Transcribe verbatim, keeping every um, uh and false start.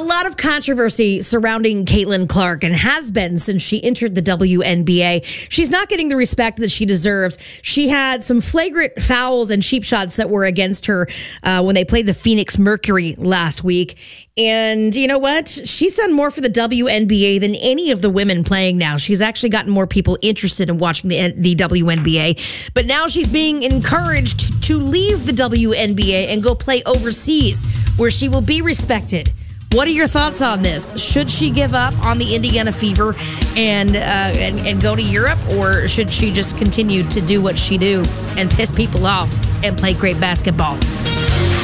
lot of controversy surrounding Caitlin Clark and has been since she entered the W N B A. She's not getting the respect that she deserves. She had some flagrant fouls and cheap shots that were against her uh, when they played the Phoenix Mercury last week. And you know what? She's done more for the W N B A than any of the women playing now. She's actually gotten more people interested in watching the, the W N B A. But now she's being encouraged to leave the W N B A and go play overseas, where she will be respected. What are your thoughts on this? Should she give up on the Indiana Fever and, uh, and and go to Europe, or should she just continue to do what she do and piss people off and play great basketball?